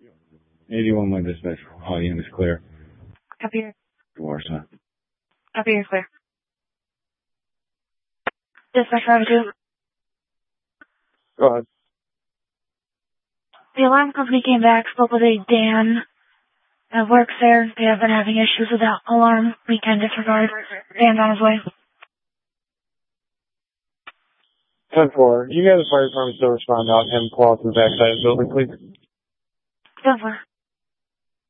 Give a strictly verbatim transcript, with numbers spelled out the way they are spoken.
eighty-one one dispatch. All units clear. Copy here. Warsaw. Copy here, clear. Dispatch five two. Go ahead. The alarm company came back, spoke with a Dan that works there. They have been having issues with that alarm. We can disregard. Dan's on his way. ten four. You guys, the fire department, still respond out him pull out to the backside of the building, please. ten four.